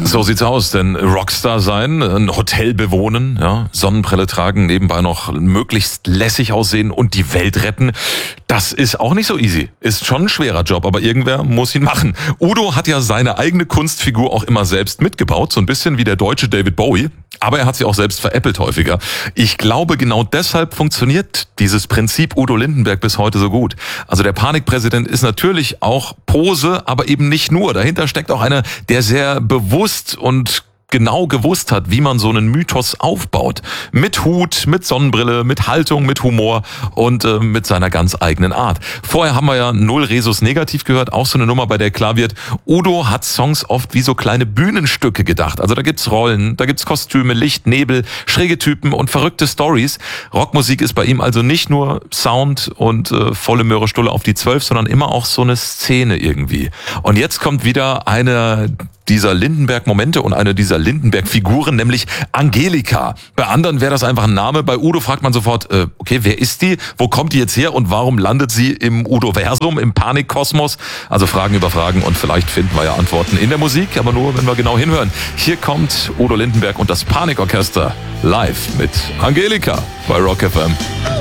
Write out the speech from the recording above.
So sieht's aus, denn Rockstar sein, ein Hotel bewohnen, ja, Sonnenbrille tragen, nebenbei noch möglichst lässig aussehen und die Welt retten, das ist auch nicht so easy. Ist schon ein schwerer Job, aber irgendwer muss ihn machen. Udo hat ja seine eigene Kunstfigur auch immer selbst mitgebaut, so ein bisschen wie der deutsche David Bowie, aber er hat sie auch selbst veräppelt häufiger. Ich glaube, genau deshalb funktioniert dieses Prinzip Udo Lindenberg bis heute so gut. Also der Panikpräsident ist natürlich auch Pose, aber eben nicht nur. Dahinter steckt auch einer, der sehr bewusst und genau gewusst hat, wie man so einen Mythos aufbaut. Mit Hut, mit Sonnenbrille, mit Haltung, mit Humor und mit seiner ganz eigenen Art. Vorher haben wir ja Null Resus Negativ gehört, auch so eine Nummer, bei der klar wird, Udo hat Songs oft wie so kleine Bühnenstücke gedacht. Also da gibt's Rollen, da gibt's Kostüme, Licht, Nebel, schräge Typen und verrückte Stories. Rockmusik ist bei ihm also nicht nur Sound und volle Möhre Stulle auf die 12, sondern immer auch so eine Szene irgendwie. Und jetzt kommt wieder eine dieser Lindenberg-Momente und eine dieser Lindenberg-Figuren, nämlich Angelika. Bei anderen wäre das einfach ein Name. Bei Udo fragt man sofort, okay, wer ist die? Wo kommt die jetzt her? Und warum landet sie im Udo-Versum, im Panikkosmos? Also Fragen über Fragen und vielleicht finden wir ja Antworten in der Musik, aber nur, wenn wir genau hinhören. Hier kommt Udo Lindenberg und das Panikorchester live mit Angelika bei Rock FM.